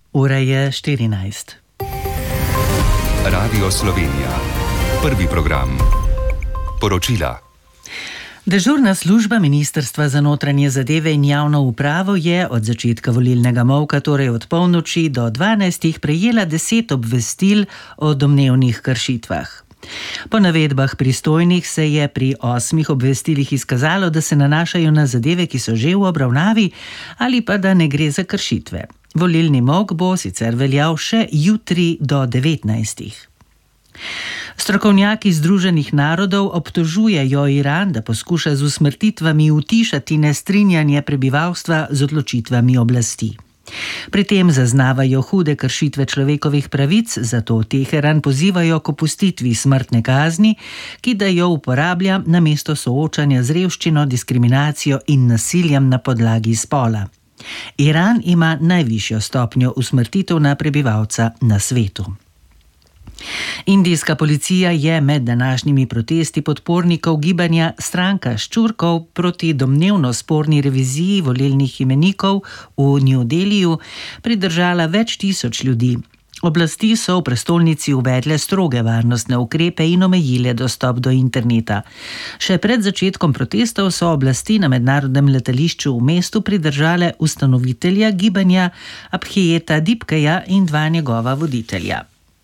Ura je 14. Radio Slovenija. Prvi program. Poročila. Dežurna služba Ministrstva za notranje zadeve in javno upravo je od začetka volilnega molka, torej od polnoči do 12, prejela 10 obvestil o domnevnih kršitvah. Po navedbah pristojnih se je pri 8 obvestilih izkazalo, da se nanašajo na zadeve, ki so že v obravnavi, ali pa da ne gre za kršitve. Volilni molk bo sicer veljal še jutri do 19. Strokovnjaki Združenih narodov obtožujejo Iran, da poskuša z usmrtitvami utišati nestrinjanje prebivalstva z odločitvami oblasti. Pri tem zaznavajo hude kršitve človekovih pravic, zato Teheran pozivajo k opustitvi smrtne kazni, ki da jo uporablja namesto soočanja z revščino, diskriminacijo in nasiljem na podlagi spola. Iran ima najvišjo stopnjo usmrtitev na prebivalca na svetu. Indijska policija je med današnjimi protesti podpornikov gibanja Stranka ščurkov proti domnevno sporni reviziji volilnih imenikov v New Delhiju pridržala več tisoč ljudi. Oblasti so v prestolnici uvedle stroge varnostne ukrepe in omejile dostop do interneta. Še pred začetkom protestov so oblasti na mednarodnem letališču v mestu pridržale ustanovitelja gibanja Abhijeta Dipkeja in 2 njegova voditelja.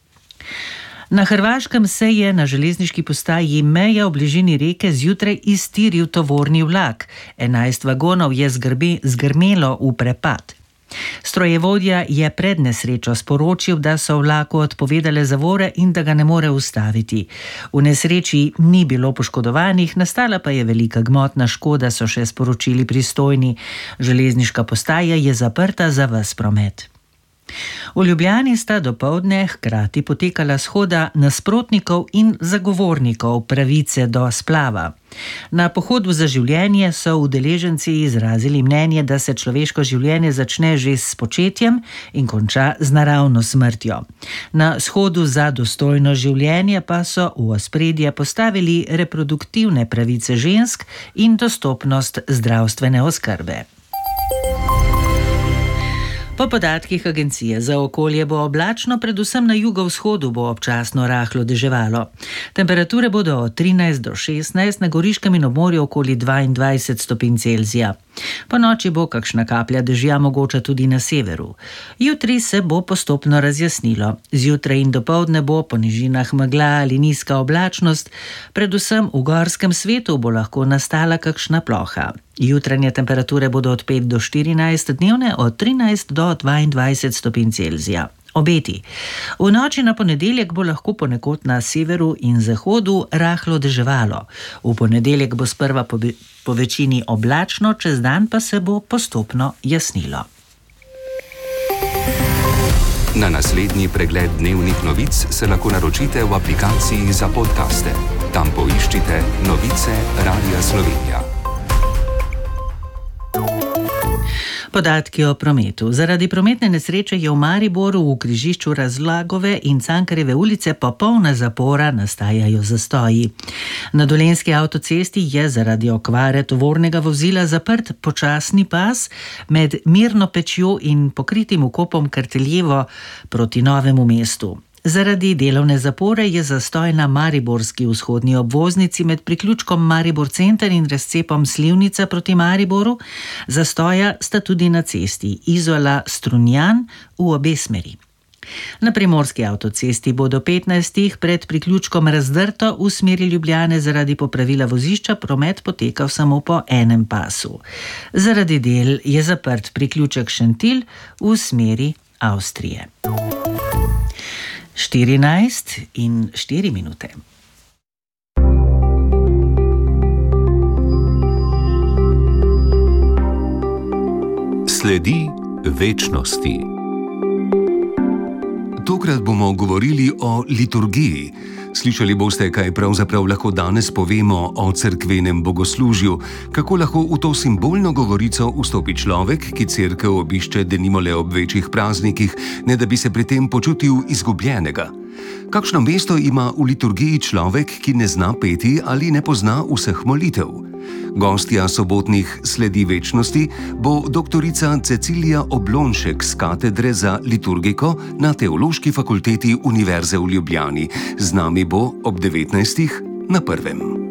Na Hrvaškem se je na železniški postaji Meja v bližini reke zjutraj iztiril tovorni vlak. 11 vagonov je zgrmelo v prepad. Strojevodja je pred nesrečo sporočil, da so vlaku odpovedale zavore in da ga ne more ustaviti. V nesreči ni bilo poškodovanih, nastala pa je velika gmotna škoda, so še sporočili pristojni. Železniška postaja je zaprta za ves promet. V Ljubljani sta dopoldne hkrati potekala shoda nasprotnikov in zagovornikov pravice do splava. Na pohodu za življenje so udeleženci izrazili mnenje, da se človeško življenje začne že s spočetjem in konča z naravno smrtjo. Na shodu za dostojno življenje pa so v ospredje postavili reproduktivne pravice žensk in dostopnost zdravstvene oskrbe. Po podatkih Agencije za okolje bo oblačno, predvsem na jugovzhodu bo občasno rahlo deževalo. Temperature bodo od 13 do 16, na Goriškem in ob morju okoli 22 stopinj Celzija. Po noči bo kakšna kaplja dežja mogoča tudi na severu. Jutri se bo postopno razjasnilo. Zjutraj in dopoldne bo po nižinah megla ali nizka oblačnost, predvsem v gorskem svetu bo lahko nastala kakšna ploha. Jutranje temperature bodo od 5 do 14, dnevne od 13 do 22 stopinj Celzija. Obeti. V noči na ponedeljek bo lahko ponekod na severu in zahodu rahlo deževalo. V ponedeljek bo sprva po večini oblačno, čez dan pa se bo postopno jasnilo. Na naslednji pregled dnevnih novic se lahko naročite v aplikaciji za podcaste. Tam poiščite Novice Radia Slovenija. Podatki o prometu. Zaradi prometne nesreče je v Mariboru v križišču Razlagove in Cankarjeve ulice popolna zapora, nastajajo zastoji. Na Dolenjski avtocesti je zaradi okvare tovornega vozila zaprt počasni pas med Mirno Pečjo in pokritim vkopom Karteljevo proti Novemu mestu. Zaradi delovne zapore je zastoj na mariborski vzhodni obvoznici med priključkom Maribor Center in razcepom Slivnica proti Mariboru. Zastoja sta tudi na cesti Izola-Strunjan v obe smeri. Na primorski avtocesti bo do 15 pred priključkom Razdrto v smeri Ljubljane zaradi popravila vozišča promet potekal samo po enem pasu. Zaradi del je zaprt priključek Šentilj v smeri Avstrije. 14 in 4 minute. Sledi večnosti. Tokrat bomo govorili o liturgiji. Slišali boste, kaj pravzaprav lahko danes povemo o cerkvenem bogoslužju, kako lahko v to simbolno govorico vstopi človek, ki cerkev obišče denimo le ob večjih praznikih, ne da bi se pri tem počutil izgubljenega. Kakšno mesto ima v liturgiji človek, ki ne zna peti ali ne pozna vseh molitev? Gostja sobotnih Sledi večnosti bo doktorica Cecilija Oblonšek z katedre za liturgiko na Teološki fakulteti Univerze v Ljubljani. Z nami bo ob 19. na prvem.